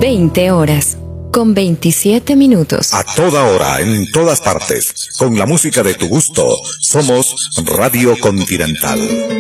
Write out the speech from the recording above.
20 horas, con 27 minutos. A toda hora, en todas partes, con la música de tu gusto, somos Radio Continental.